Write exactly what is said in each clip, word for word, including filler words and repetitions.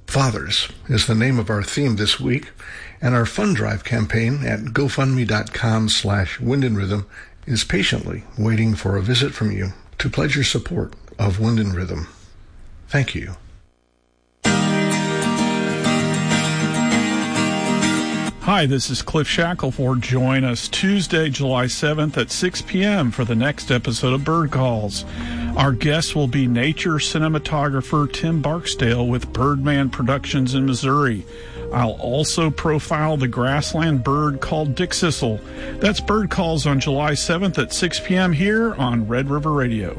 Fathers is the name of our theme this week, and our fund drive campaign at gofundme.com slash Wind and Rhythm is patiently waiting for a visit from you to pledge your support of Wind and Rhythm. Thank you. Hi, this is Cliff Shackelford. Join us Tuesday, July seventh at six p.m. for the next episode of Bird Calls. Our guest will be nature cinematographer Tim Barksdale with Birdman Productions in Missouri. I'll also profile the grassland bird called dickcissel. That's Bird Calls on July seventh at six p.m. here on Red River Radio.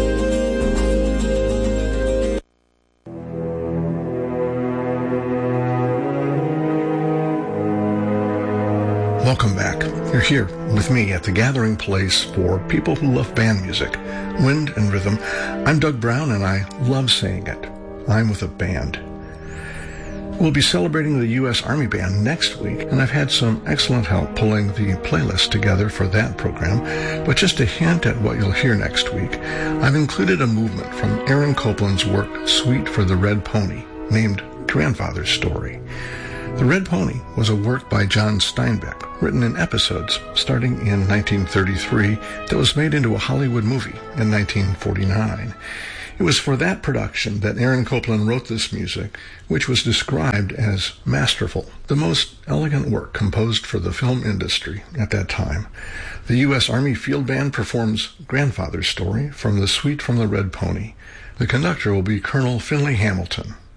Welcome back. You're here with me at the gathering place for people who love band music, Wind and Rhythm. I'm Doug Brown, and I love saying it. I'm with a band. We'll be celebrating the U S Army Band next week, and I've had some excellent help pulling the playlist together for that program. But just a hint at what you'll hear next week, I've included a movement from Aaron Copland's work, Suite for the Red Pony, named Grandfather's Story. The Red Pony was a work by John Steinbeck, written in episodes starting in nineteen thirty-three, that was made into a Hollywood movie in nineteen forty-nine. It was for that production that Aaron Copland wrote this music, which was described as masterful, the most elegant work composed for the film industry at that time. The U S Army Field Band performs Grandfather's Story from the Suite from the Red Pony. The conductor will be Colonel Finley Hamilton.